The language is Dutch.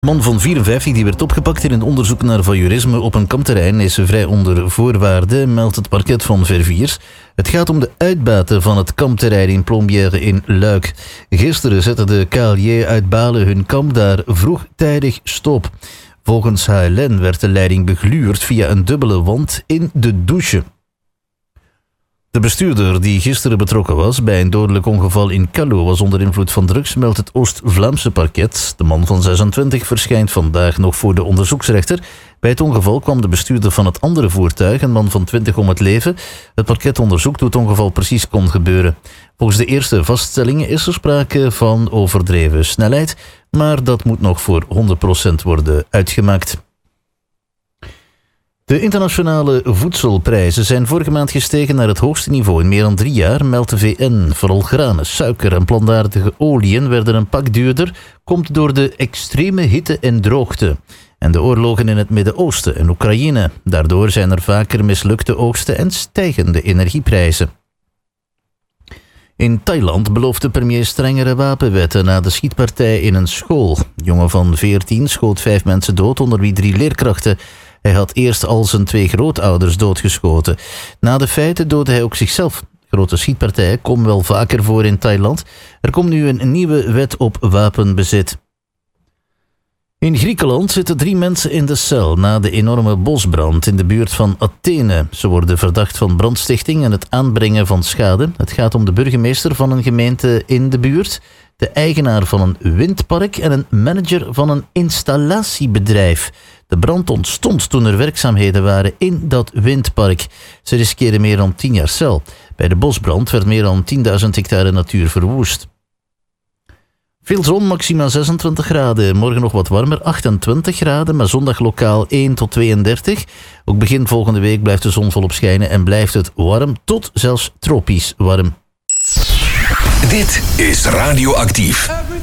Man van 54 die werd opgepakt in een onderzoek naar voyeurisme op een kampterrein is vrij onder voorwaarden, meldt het parket van Verviers. Het gaat om de uitbaten van het kampterrein in Plombières in Luik. Gisteren zette de KLJ uit Balen hun kamp daar vroegtijdig stop. Volgens HLN werd de leiding begluurd via een dubbele wand in de douche. De bestuurder die gisteren betrokken was bij een dodelijk ongeval in Callo was onder invloed van drugs, meldt het Oost-Vlaamse parket. De man van 26 verschijnt vandaag nog voor de onderzoeksrechter. Bij het ongeval kwam de bestuurder van het andere voertuig, een man van 20, om het leven. Het parket onderzoekt hoe het ongeval precies kon gebeuren. Volgens de eerste vaststellingen is er sprake van overdreven snelheid, maar dat moet nog voor 100% worden uitgemaakt. De internationale voedselprijzen zijn vorige maand gestegen naar het hoogste niveau in meer dan 3 jaar, meldt de VN. Vooral granen, suiker en plantaardige oliën werden een pak duurder, komt door de extreme hitte en droogte. En de oorlogen in het Midden-Oosten en Oekraïne. Daardoor zijn er vaker mislukte oogsten en stijgende energieprijzen. In Thailand belooft de premier strengere wapenwetten na de schietpartij in een school. Een jongen van 14 schoot 5 mensen dood, onder wie 3 leerkrachten. Hij had eerst al zijn 2 grootouders doodgeschoten. Na de feiten doodde hij ook zichzelf. Grote schietpartijen komen wel vaker voor in Thailand. Er komt nu een nieuwe wet op wapenbezit. In Griekenland zitten 3 mensen in de cel na de enorme bosbrand in de buurt van Athene. Ze worden verdacht van brandstichting en het aanbrengen van schade. Het gaat om de burgemeester van een gemeente in de buurt, de eigenaar van een windpark en een manager van een installatiebedrijf. De brand ontstond toen er werkzaamheden waren in dat windpark. Ze riskeren meer dan 10 jaar cel. Bij de bosbrand werd meer dan 10.000 hectare natuur verwoest. Veel zon, maxima 26 graden. Morgen nog wat warmer, 28 graden, maar zondag lokaal 1 tot 32. Ook begin volgende week blijft de zon volop schijnen en blijft het warm tot zelfs tropisch warm. Dit is Radioactief.